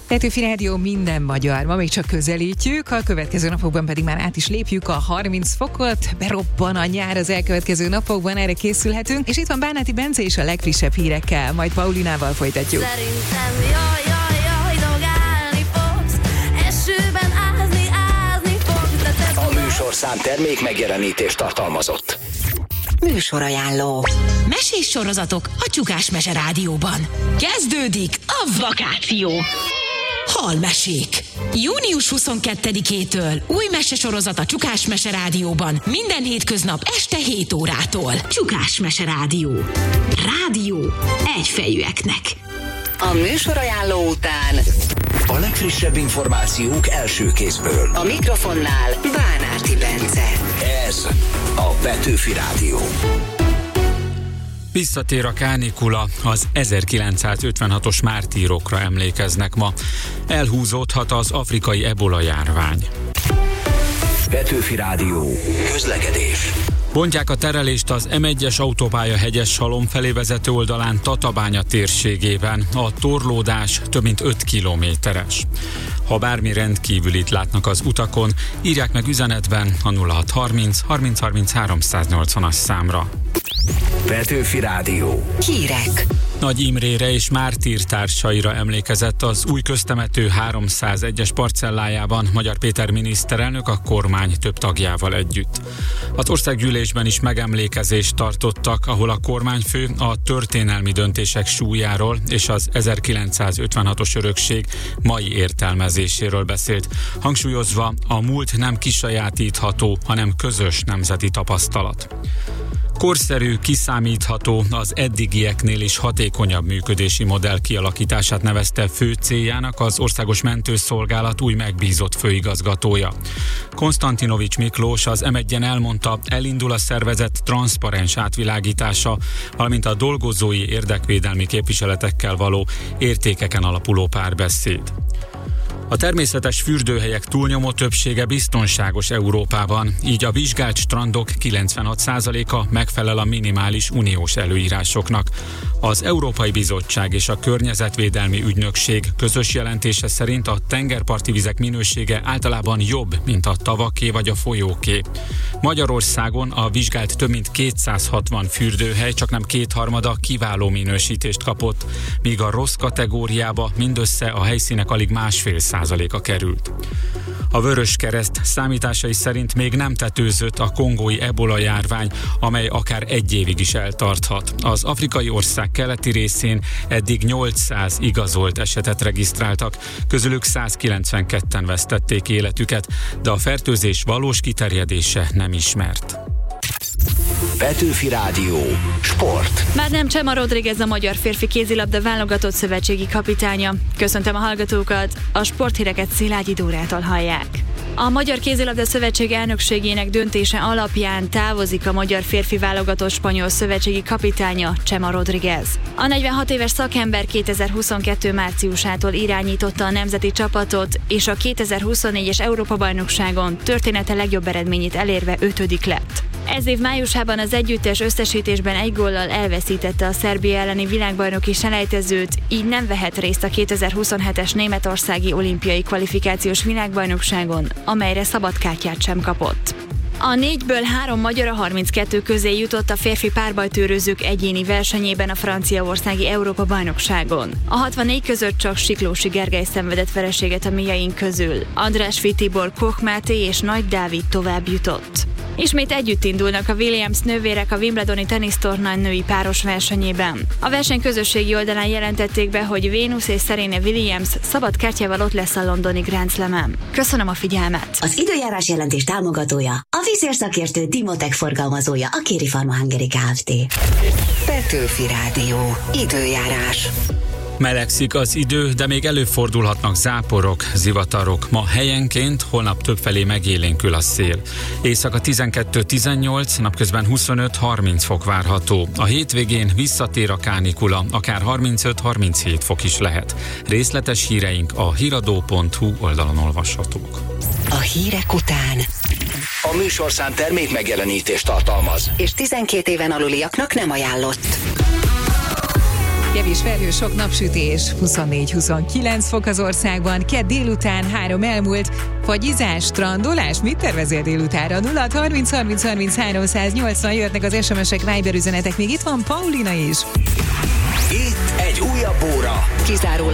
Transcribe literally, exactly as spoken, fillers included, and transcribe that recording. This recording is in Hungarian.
Petőfi Rádió minden magyar, ma még csak közelítjük, a következő napokban pedig már át is lépjük a harminc fokot, berobban a nyár az elkövetkező napokban, erre készülhetünk, és itt van Bánáti Bence is a legfrissebb hírekkel, majd Paulinával folytatjuk. Szerintem jaj, jaj, jaj, dogálni fogsz, esőben ázni, ázni fogsz, de te A műsorszám termék megjelenítést tartalmazott. Műsorajánló. Mesés sorozatok a Csukás Mese Rádióban. Kezdődik a vakáció. Halmesék. június huszonkettedikétől új mesesorozat a Csukás Mese Rádióban minden hétköznap este hét órától. Csukás Mese Rádió. Rádió egyfejűeknek. A műsorajánló után A legfrissebb információk első kézből. a mikrofonnál Bánáti Bence. Ez a Petőfi Rádió. Visszatér a kánikula, az ezerkilencszázötvenhatos mártírokra emlékeznek ma. Elhúzódhat az afrikai ebola járvány. Petőfi Rádió. Közlekedés. Bontják a terelést az em egyes autópálya Hegyes-Salom felé vezető oldalán Tatabánya térségében. A torlódás több mint öt kilométeres. Ha bármi rendkívülit látnak az utakon, írják meg üzenetben a nulla hatszázharminc harminc harminc háromszáznyolcvanas számra. Petőfi Rádió. Hírek. Nagy Imrére és mártír társaira emlékezett az új köztemető háromszázegyes parcellájában Magyar Péter miniszterelnök a kormány több tagjával együtt. Az országgyűlésben is megemlékezést tartottak, ahol a kormányfő a történelmi döntések súlyáról és az ezerkilencszázötvenhatos örökség mai értelmezéséről beszélt, hangsúlyozva, a múlt nem kisajátítható, hanem közös nemzeti tapasztalat. Korszerű, kiszámítható, az eddigieknél is hatékonyabb működési modell kialakítását nevezte fő céljának az Országos Mentőszolgálat új megbízott főigazgatója. Konstantinovics Miklós az em egyen elmondta, elindul a szervezet transzparens átvilágítása, valamint a dolgozói érdekvédelmi képviseletekkel való értékeken alapuló párbeszéd. A természetes fürdőhelyek túlnyomó többsége biztonságos Európában, így a vizsgált strandok kilencvenhat százaléka megfelel a minimális uniós előírásoknak. Az Európai Bizottság és a Környezetvédelmi Ügynökség közös jelentése szerint a tengerparti vizek minősége általában jobb, mint a tavaké vagy a folyóké. Magyarországon a vizsgált több mint kétszázhatvan fürdőhely csaknem kétharmada kiváló minősítést kapott, míg a rossz kategóriába mindössze a helyszínek alig másfél százaléka került. A Vöröskereszt számításai szerint még nem tetőzött a kongói ebola járvány, amely akár egy évig is eltarthat. Az afrikai ország keleti részén eddig nyolcszáz igazolt esetet regisztráltak, közülük százkilencvenketten vesztették életüket, de a fertőzés valós kiterjedése nem ismert. Petőfi Rádió. Sport. Már nem Csema Rodriguez a magyar férfi kézilabda válogatott szövetségi kapitánya. Köszöntöm a hallgatókat, a sporthíreket Szilágyi Dórától hallják. A Magyar Kézilabda Szövetség elnökségének döntése alapján távozik a magyar férfi válogatott spanyol szövetségi kapitánya, Csema Rodriguez. A negyvenhat éves szakember kétezer-huszonkettő márciusától irányította a nemzeti csapatot, és a kétezer-huszonnégyes Európa-bajnokságon története legjobb eredményét elérve ötödik lett. Ez év májusában az együttes összesítésben egy góllal elveszítette a Szerbia elleni világbajnoki selejtezőt, így nem vehet részt a kétezer-huszonhetes németországi olimpiai kvalifikációs világbajnokságon, amelyre szabadkártyát sem kapott. A négyből három magyar a harminckettő közé jutott a férfi párbajtőrözők egyéni versenyében a franciaországi Európa-bajnokságon. A hatvannégy között csak Siklósi Gergely szenvedett vereséget a miaink közül. András Fitibor, Koch Máté és Nagy Dávid tovább jutott. Ismét együtt indulnak a Williams nővérek a Wimbledoni tenisztorna női páros versenyében. A verseny közösségi oldalán jelentették be, hogy Venus és Serena Williams szabad kártyával ott lesz a londoni Grand Slamen. Köszönöm a figyelmet! Az időjárás jelentés támogatója, a vízérszakértő Dimotech forgalmazója, a Kéri Pharma Hungary Kft. Petőfi Rádió. Időjárás. Melegszik az idő, de még előfordulhatnak záporok, zivatarok. Ma helyenként, holnap többfelé megélénkül a szél. Éjszaka tizenkettő tizennyolc, napközben huszonöt harminc fok várható. A hétvégén visszatér a kánikula, akár harmincöt harminchét fok is lehet. Részletes híreink a híradó pont hu oldalon olvashatók. A hírek után A műsorszám termék megjelenítést tartalmaz. és tizenkét éven aluliaknak nem ajánlott. Kevés felhő, sok napsütés, huszonnégy-huszonkilenc fok az országban, kedd délután három elmúlt, fagyizás, strandolás, mit tervezél délutánra? nulla harminc harminc harminc háromszáznyolcvan jöhetnek az es em es-ek, Viber üzenetek, még itt van Paulina is. Itt egy újabb óra. Kizárólag